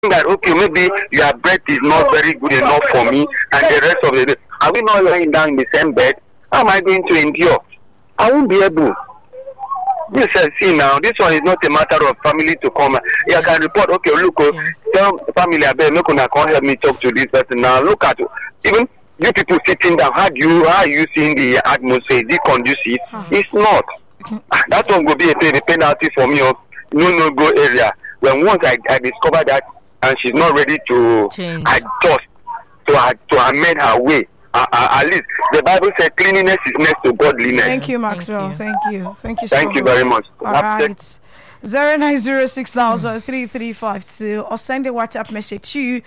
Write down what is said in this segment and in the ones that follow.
that okay, maybe your breath is not very good enough for me, and the rest of the day, are we not lying down in the same bed? How am I going to endure? I won't be able. This see now, this one is not a matter of family to come. You can report, okay, look, tell family, I bet, look, come help me talk to this person. Now look at even you people sitting down. How are you seeing the atmosphere? Is it conducive? It's not. That one will be a penalty for me of no go area. When once I discover that and she's not ready to adjust to amend her way. At least the Bible says cleanliness is next to godliness. Thank you, Maxwell. Thank you so Thank you very much. All right. 0906003352 or send a WhatsApp message to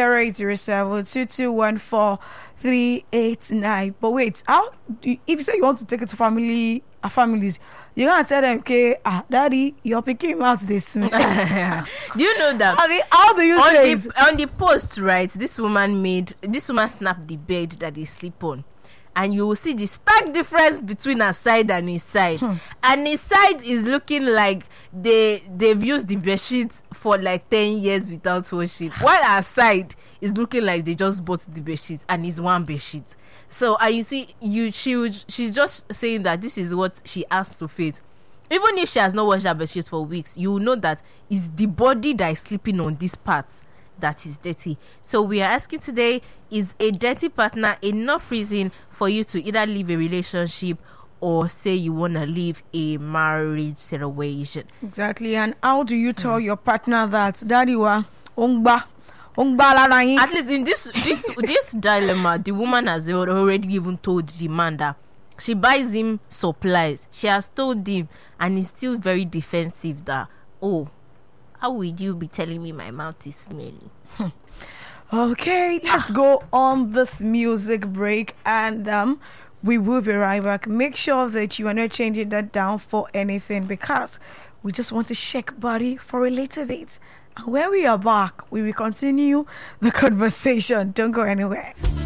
0807-2214-389. But wait, if you say you want to take it to families, you're gonna tell them, okay, daddy, you're picking out this. Do you know that? How do you say it? On the post, right? This woman snapped the bed that they sleep on. And you will see the stark difference between her side and his side. And his side is looking like they've used the bedsheet for like 10 years without washing. While her side is looking like they just bought the bedsheet and it's one bedsheet. So you see, she's just saying that this is what she has to face. Even if she has not washed her bedsheet for weeks, you will know that it's the body that is sleeping on this part that is dirty. So we are asking today, is a dirty partner enough reason for you to either leave a relationship or say you want to leave a marriage situation? Exactly. And how do you tell your partner that daddy wa ongba at least in this dilemma, the woman has already even told the man that she buys him supplies. She has told him, and he's still very defensive that, oh, how would you be telling me my mouth is smelly? Okay, let's go on this music break, and we will be right back. Make sure that you are not changing that down for anything, because we just want to shake body for a little bit. And when we are back, we will continue the conversation. Don't go anywhere.